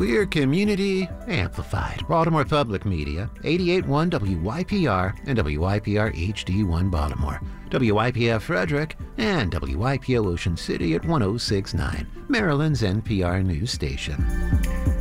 We're community amplified. Baltimore Public Media, 88.1 WYPR and WYPR HD1 Baltimore, WYPF Frederick, and WYPO Ocean City at 106.9, Maryland's NPR news station.